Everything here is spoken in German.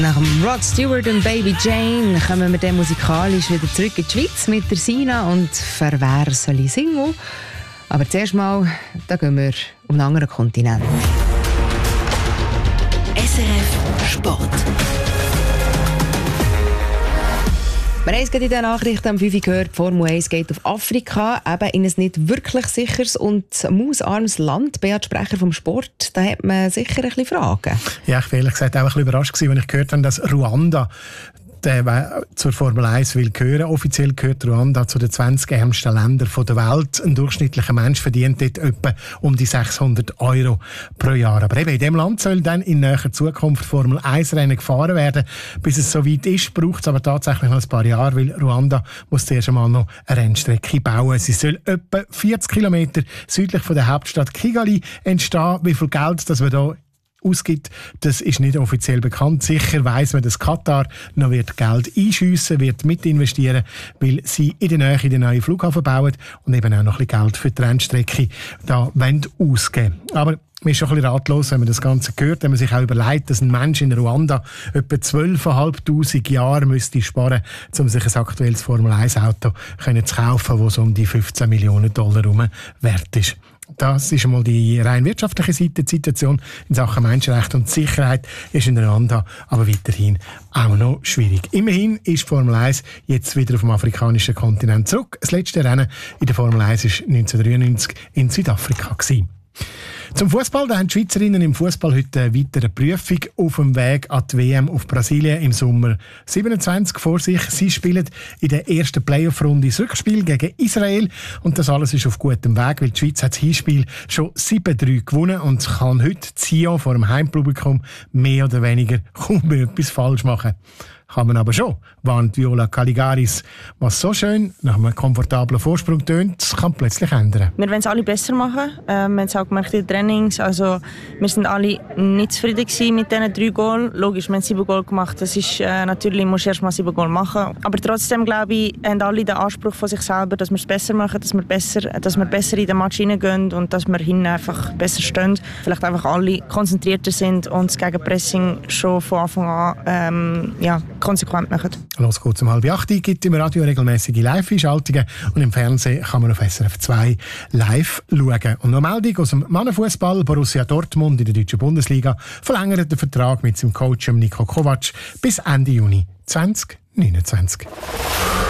Nach dem Rod Stewart und Baby Jane kommen wir dann musikalisch wieder zurück in die Schweiz mit der Sina und «Für wer soll ich singen?» Aber zuerst mal, da gehen wir um einen anderen Kontinent. SRF Sport. Wir haben es gerade in den Nachrichten am 5 Uhr gehört, die Formel 1 geht auf Afrika, eben in ein nicht wirklich sicheres und mausarmes Land. Beat, Sprecher vom Sport, da hat man sicher ein bisschen Fragen. Ja, ich war ehrlich gesagt auch ein bisschen überrascht, als ich gehört habe, dass Ruanda zur Formel 1 will gehören. Offiziell gehört Ruanda zu den 20 ärmsten Ländern der Welt. Ein durchschnittlicher Mensch verdient dort etwa um die 600 € pro Jahr. Aber eben in diesem Land soll dann in näher Zukunft Formel 1 Rennen gefahren werden. Bis es soweit ist, braucht es aber tatsächlich noch ein paar Jahre, weil Ruanda muss zuerst einmal noch eine Rennstrecke bauen. Sie soll etwa 40 Kilometer südlich von der Hauptstadt Kigali entstehen. Wie viel Geld das wir da ausgibt, das ist nicht offiziell bekannt. Sicher weiss man, dass Katar noch wird Geld einschiessen, wird mitinvestieren, weil sie in der Nähe den neuen Flughafen bauen und eben auch noch ein bisschen Geld für die Rennstrecke da ausgeben. Aber man ist schon ein bisschen ratlos, wenn man das Ganze hört, wenn man sich auch überlegt, dass ein Mensch in Ruanda etwa 12'500 Jahre müsste sparen, um sich ein aktuelles Formel-1-Auto zu kaufen, das so um die $15 Millionen wert ist. Das ist einmal die rein wirtschaftliche Seite. Die Situation in Sachen Menschenrechte und Sicherheit ist in Ruanda aber weiterhin auch noch schwierig. Immerhin ist Formel 1 jetzt wieder auf dem afrikanischen Kontinent zurück. Das letzte Rennen in der Formel 1 war 1993 in Südafrika. Zum Fußball, da haben die Schweizerinnen im Fußball heute eine weitere Prüfung auf dem Weg an die WM auf Brasilien im Sommer 27 vor sich. Sie spielen in der ersten Playoff-Runde das Rückspiel gegen Israel und das alles ist auf gutem Weg, weil die Schweiz hat das Hinspiel schon 7-3 gewonnen und kann heute Sion vor dem Heimpublikum mehr oder weniger kaum etwas falsch machen. Kann man aber schon, warnt Viola Caligaris. Was so schön nach einem komfortablen Vorsprung tönt, kann plötzlich ändern. Wir wollen es alle besser machen. Wir haben es auch gemerkt in den Trainings. Also, wir sind alle nicht zufrieden mit diesen 3 Goals. Logisch, wir haben 7 Goals gemacht. Das ist, natürlich musst du erst mal 7 Goals machen. Aber trotzdem, glaube ich, haben alle den Anspruch von sich selber, dass wir es besser machen, dass wir besser in den Match hineingehen und dass wir hinten einfach besser stehen. Vielleicht einfach alle konzentrierter sind und das Gegenpressing schon von Anfang an konsequent machen. Los geht's um 7:30, gibt im Radio regelmäßige Live-Einschaltungen und im Fernsehen kann man auf SRF 2 live schauen. Und noch eine Meldung aus dem Mannenfußball. Borussia Dortmund in der deutschen Bundesliga verlängert den Vertrag mit seinem Coach Niko Kovac bis Ende Juni 2029.